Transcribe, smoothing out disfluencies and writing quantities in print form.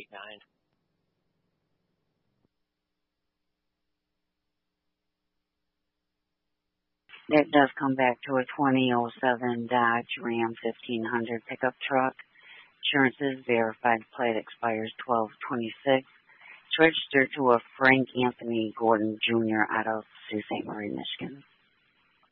It does come back to a 2007 Dodge Ram 1500 pickup truck. Insurance is verified. Plate expires 12/26. It's registered to a Frank Anthony Gordon Jr. out of Sault Ste. Marie, Michigan.